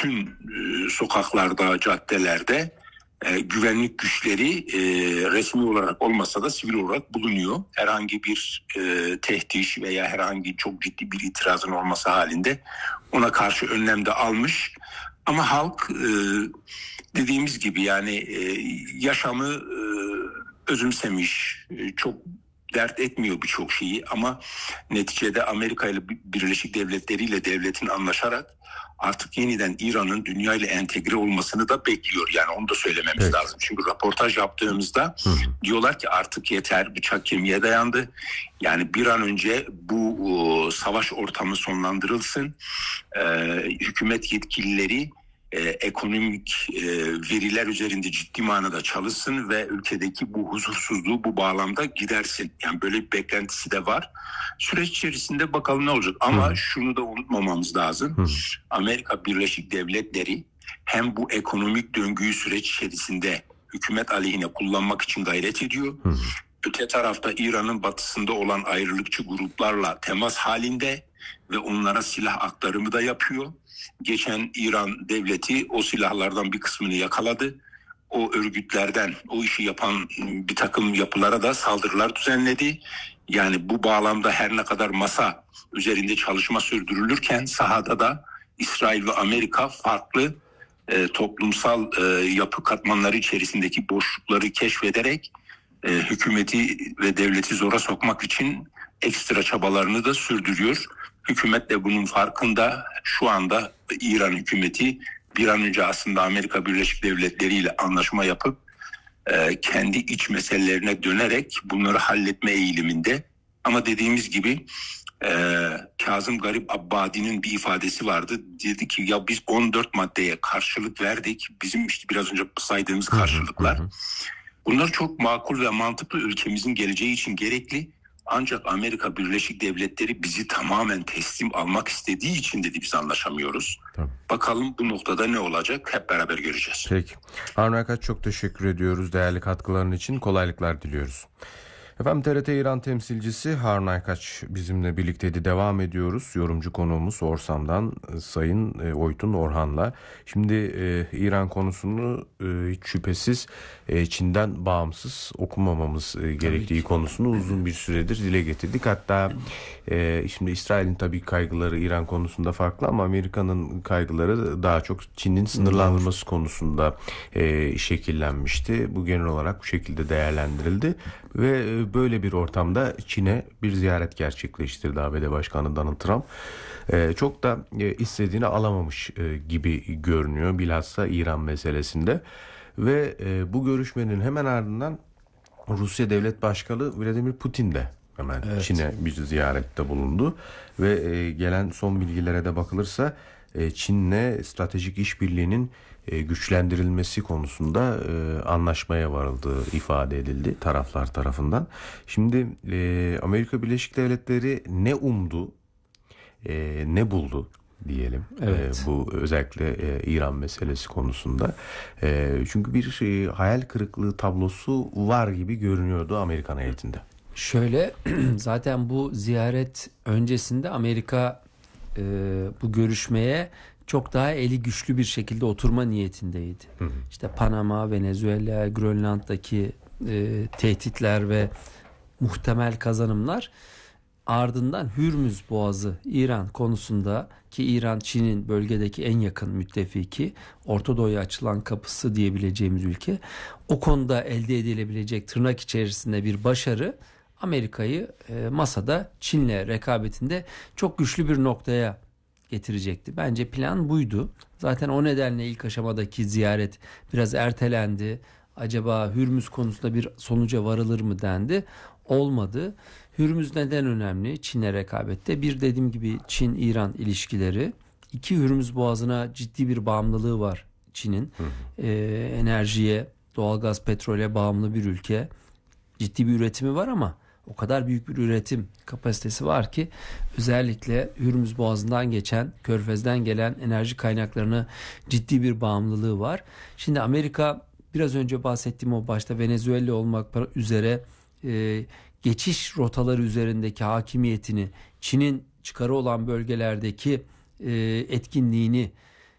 bütün sokaklarda, caddelerde güvenlik güçleri resmi olarak olmasa da sivil olarak bulunuyor. Herhangi bir tehdiş veya herhangi çok ciddi bir itirazın olması halinde ona karşı önlem de almış. Ama halk dediğimiz gibi yani yaşamı özümsemiş, çok dert etmiyor birçok şeyi ama neticede Amerika ile Birleşik Devletleri ile devletin anlaşarak artık yeniden İran'ın dünya ile entegre olmasını da bekliyor. Yani onu da söylememiz lazım. Çünkü röportaj yaptığımızda diyorlar ki artık yeter, bıçak kemiğe dayandı. Yani bir an önce bu savaş ortamı sonlandırılsın. Hükümet yetkilileri ekonomik veriler üzerinde ciddi manada çalışsın ve ülkedeki bu huzursuzluğu bu bağlamda gidersin. Yani böyle bir beklentisi de var. Süreç içerisinde bakalım ne olacak. Ama şunu da unutmamamız lazım. Amerika Birleşik Devletleri hem bu ekonomik döngüyü süreç içerisinde hükümet aleyhine kullanmak için gayret ediyor. Öte tarafta İran'ın batısında olan ayrılıkçı gruplarla temas halinde ve onlara silah aktarımı da yapıyor. Geçen İran devleti o silahlardan bir kısmını yakaladı. O örgütlerden o işi yapan bir takım yapılara da saldırılar düzenledi. Yani bu bağlamda her ne kadar masa üzerinde çalışma sürdürülürken sahada da İsrail ve Amerika farklı toplumsal yapı katmanları içerisindeki boşlukları keşfederek hükümeti ve devleti zora sokmak için ekstra çabalarını da sürdürüyor. Hükümet de bunun farkında. Şu anda İran hükümeti bir an önce aslında Amerika Birleşik Devletleri ile anlaşma yapıp kendi iç meselelerine dönerek bunları halletme eğiliminde. Ama dediğimiz gibi Kazım Garip Abbadi'nin bir ifadesi vardı. Dedi ki ya biz 14 maddeye karşılık verdik. Bizim işte biraz önce saydığımız karşılıklar. Bunlar çok makul ve mantıklı, ülkemizin geleceği için gerekli. Ancak Amerika Birleşik Devletleri bizi tamamen teslim almak istediği için dedi biz anlaşamıyoruz. Tamam. Bakalım bu noktada ne olacak, hep beraber göreceğiz. Peki. Harun Aykaç, çok teşekkür ediyoruz değerli katkıların için, kolaylıklar diliyoruz. Efendim, TRT İran temsilcisi Harun Aykaç bizimle birlikteydi. Devam ediyoruz. Yorumcu konuğumuz Orsam'dan Sayın Oytun Orhan'la. Şimdi İran konusunu hiç şüphesiz Çin'den bağımsız okumamamız gerektiği konusunu uzun bir süredir dile getirdik. Hatta şimdi İsrail'in tabii kaygıları İran konusunda farklı ama Amerika'nın kaygıları daha çok Çin'in sınırlandırması konusunda şekillenmişti. Bu genel olarak bu şekilde değerlendirildi ve böyle bir ortamda Çin'e bir ziyaret gerçekleştirdi ABD Başkanı Donald Trump. Çok da istediğini alamamış gibi görünüyor bilhassa İran meselesinde. Ve bu görüşmenin hemen ardından Rusya Devlet Başkanı Vladimir Putin de hemen Çin'e bir ziyarette bulundu. Ve gelen son bilgilere de bakılırsa Çin'le stratejik işbirliğinin güçlendirilmesi konusunda anlaşmaya varıldığı ifade edildi taraflar tarafından. Şimdi Amerika Birleşik Devletleri ne umdu, ne buldu diyelim bu özellikle İran meselesi konusunda. Çünkü bir hayal kırıklığı tablosu var gibi görünüyordu Amerikan heyetinde. Şöyle, zaten bu ziyaret öncesinde Amerika bu görüşmeye çok daha eli güçlü bir şekilde oturma niyetindeydi. İşte Panama, Venezuela, Grönland'daki tehditler ve muhtemel kazanımlar, ardından Hürmüz Boğazı İran konusunda, ki İran Çin'in bölgedeki en yakın müttefiki, Orta Doğu'ya açılan kapısı diyebileceğimiz ülke, o konuda elde edilebilecek tırnak içerisinde bir başarı Amerika'yı masada Çin'le rekabetinde çok güçlü bir noktaya getirecekti. Bence plan buydu. Zaten o nedenle ilk aşamadaki ziyaret biraz ertelendi. Acaba Hürmüz konusunda bir sonuca varılır mı dendi. Olmadı. Hürmüz neden önemli Çin'le rekabette? Bir, dediğim gibi Çin-İran ilişkileri. İki, Hürmüz Boğazı'na ciddi bir bağımlılığı var Çin'in. Enerjiye, doğalgaz, petrole bağımlı bir ülke. Ciddi bir üretimi var ama o kadar büyük bir üretim kapasitesi var ki özellikle Hürmüz Boğazı'ndan geçen, Körfez'den gelen enerji kaynaklarına ciddi bir bağımlılığı var. Şimdi Amerika, biraz önce bahsettiğim o başta Venezuela olmak üzere geçiş rotaları üzerindeki hakimiyetini, Çin'in çıkarı olan bölgelerdeki etkinliğini